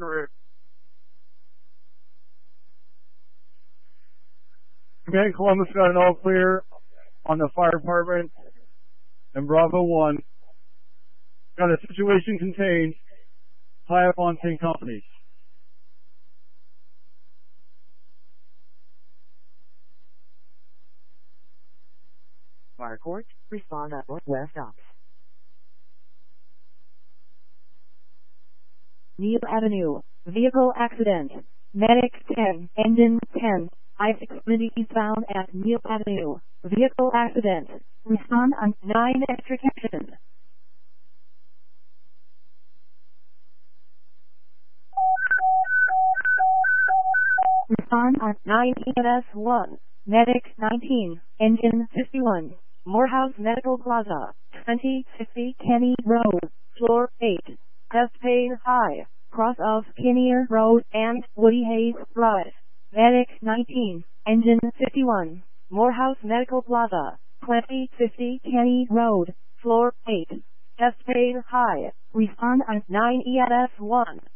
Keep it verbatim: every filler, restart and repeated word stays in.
Okay, Columbus got an all clear on the fire department, and Bravo one got a situation contained. High up on King Companies. Fire Court, respond at Northwest Ops. Neil Avenue, vehicle accident. Medic ten, engine ten, I six eastbound at Neil Avenue, vehicle accident. Respond on nine extrication. Respond on nine E M S one, Medic nineteen, engine fifty-one, Morehouse Medical Plaza, twenty fifty Kenny Road, floor eight, chest pain high, cross of Kinnear Road and Woody Hayes Drive. Medic nineteen, engine fifty-one, Morehouse Medical Plaza, twenty fifty Kenny Road, floor eight, chest pain high. Respond on nine E M S one.